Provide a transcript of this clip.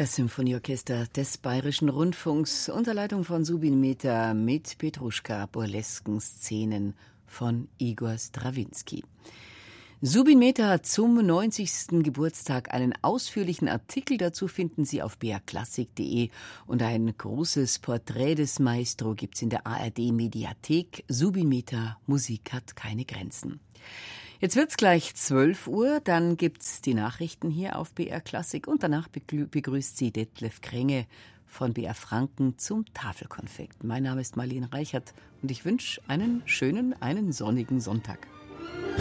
Das Symphonieorchester des Bayerischen Rundfunks unter Leitung von Subin Mehta mit Petruschka, burlesken Szenen von Igor Strawinski. Subin Mehta hat zum 90. Geburtstag einen ausführlichen Artikel dazu finden Sie auf brklassik.de und ein großes Porträt des Maestro gibt's in der ARD-Mediathek. Subin Mehta, Musik hat keine Grenzen. Jetzt wird's gleich 12 Uhr, dann gibt's die Nachrichten hier auf BR Klassik und danach begrüßt Sie Detlef Krenge von BR Franken zum Tafelkonfekt. Mein Name ist Marlene Reichert und ich wünsche einen sonnigen Sonntag.